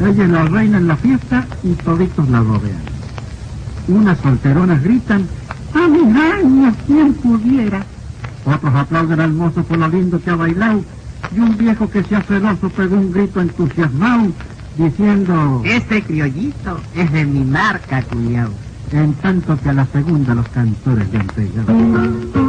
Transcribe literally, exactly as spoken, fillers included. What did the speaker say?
Ella es la reina en la fiesta y toditos la rodean. Unas solteronas gritan: ¡a mis años, quien pudiera! Otros aplauden al mozo por lo lindo que ha bailado, y un viejo que se hace celoso pegó un grito entusiasmado, diciendo: ¡este criollito es de mi marca, cuñado! En tanto que a la segunda los cantores le han pegado.